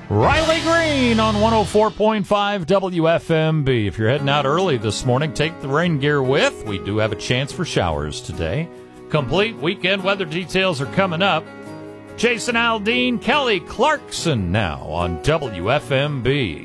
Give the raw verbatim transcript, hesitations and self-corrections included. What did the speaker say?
Riley Green on one oh four point five W F M B. If you're heading out early this morning, take the rain gear with. We do have a chance for showers today. Complete weekend weather details are coming up. Jason Aldean, Kelly Clarkson now on W F M B.